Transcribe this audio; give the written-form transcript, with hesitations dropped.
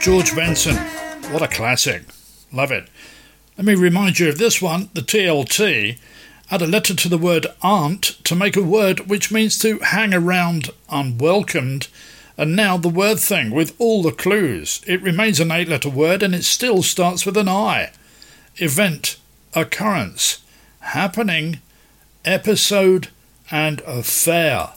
George Benson, what a classic. Love it. Let me remind you of this one. The TLT add a letter to the word aunt to make a word which means to hang around unwelcomed. And now the word thing with all the clues. It remains an 8-letter word and it still starts with an I. Event, occurrence, happening, episode and affair.